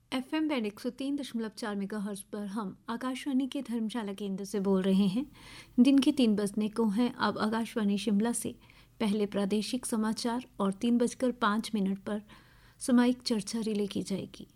FM band 103.4 megahertz पर हम आकाशवाणी के धर्मशाला केंद्र से बोल रहे हैं। दिन के 3 बजने को हैं। अब आकाशवाणी शिमला से पहले प्रादेशिक समाचार और 3:05 पर सामयिक चर्चा रिले की जाएगी।